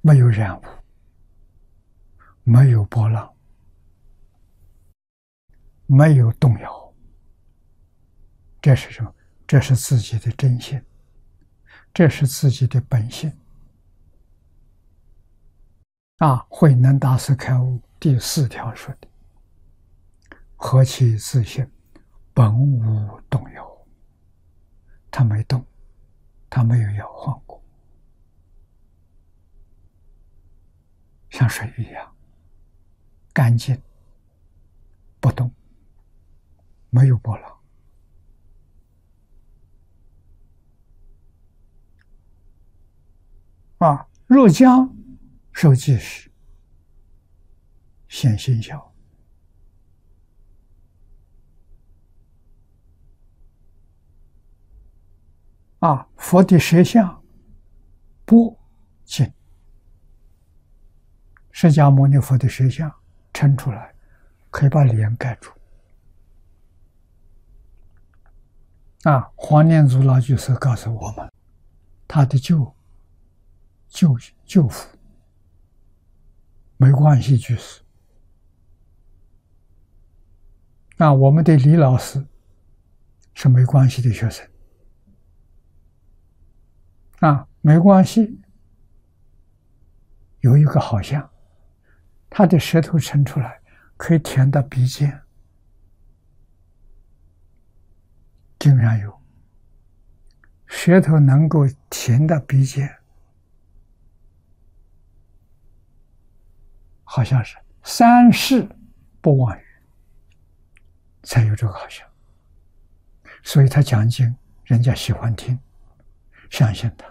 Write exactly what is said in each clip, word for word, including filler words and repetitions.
没有染污，没有波浪，没有动摇。这是什么？这是自己的真性，这是自己的本性。啊，慧能大师开悟第四条说的：“何其自性，本无动摇。”他没动，他没有摇晃过，像水一样干净不动，没有波浪。啊，入江受记时，现心消。啊，佛的实相波尽，释迦牟尼佛的实相撑出来，可以把脸盖住。啊，黄念祖老居士告诉我们，他的舅舅舅父没关系居士。啊，我们的李老师是没关系的学生。啊，没关系，有一个好像，他的舌头伸出来，可以舔到鼻尖，竟然有舌头能够舔到鼻尖，好像是三世不忘语才有这个好像，所以他讲经，人家喜欢听。相信他，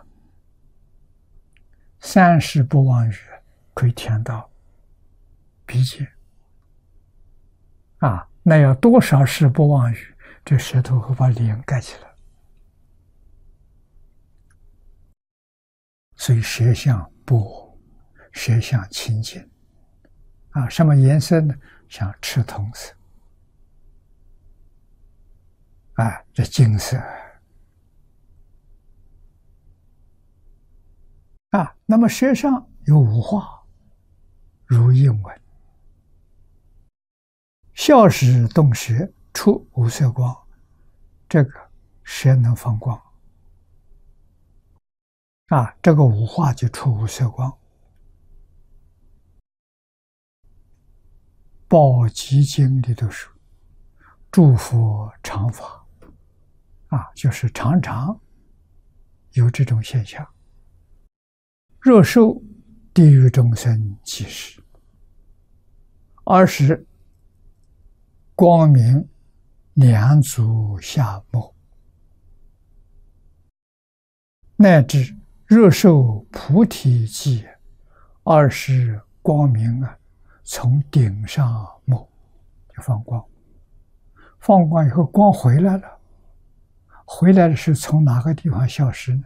三世不忘语可以填到鼻尖啊，那要多少世不忘语，这舌头会把脸盖起来。所以舌相波，舌相清净啊，什么颜色呢？像赤铜色，啊，这金色。啊，那么舌上有五化，如应闻：笑时动舌，出五色光。这个舌能放光，啊，这个五化就出五色光。宝积经里头说，诸佛常法，啊，就是常常有这种现象。若受地狱众生即时，二时光明两足下没，乃至若受菩提记，二时光明啊，从顶上没，就放光。放光以后，光回来了，回来的是从哪个地方消失呢？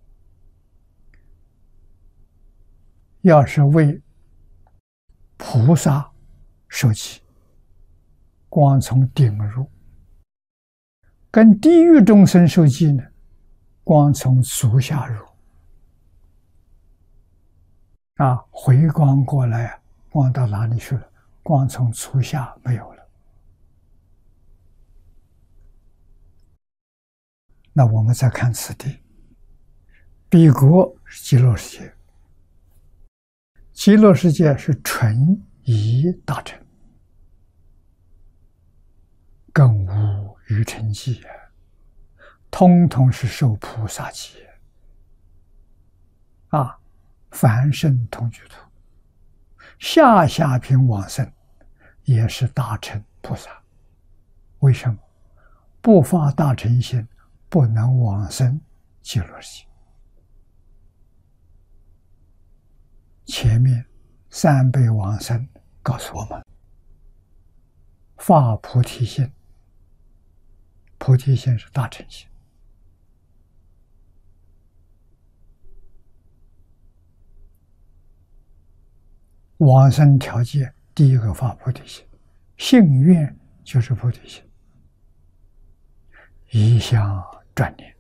要是为菩萨受记，光从顶入；跟地狱众生受记呢，光从足下入。啊，回光过来，光到哪里去了？光从足下没有了。那我们再看此地，彼国是极乐世界。极乐世界是纯一大乘，更无余尘记，通通是受菩萨记啊！凡圣同居土，下下品往生也是大乘菩萨。为什么？不发大乘心，不能往生极乐世界。前面三辈往生告诉我们，发菩提心，菩提心是大乘心。往生条件，第一个发菩提心，信愿就是菩提心，一向专念。